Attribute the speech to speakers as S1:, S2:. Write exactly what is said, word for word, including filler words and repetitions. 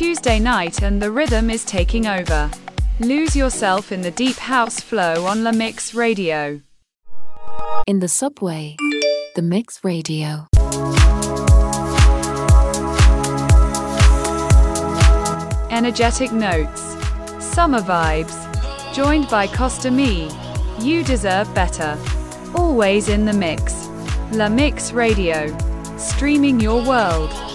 S1: Tuesday night and the rhythm is taking over. Lose yourself in the deep house flow on La Mix Radio.
S2: In the subway, The Mix Radio.
S1: Energetic notes, summer vibes, joined by Costa Me. You deserve better. Always in the mix. La Mix Radio. Streaming your world.